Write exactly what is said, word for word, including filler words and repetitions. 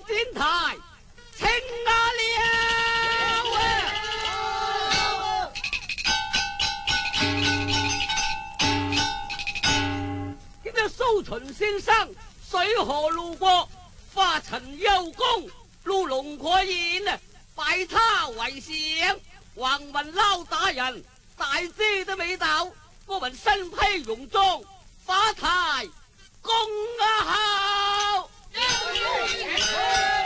展台，請啊了！見到蘇秦先生水河路過，花陳幽公路龍過現啊，拜他為上。橫聞撈打人，大姐都未到，我聞身披戎裝，法台恭啊後。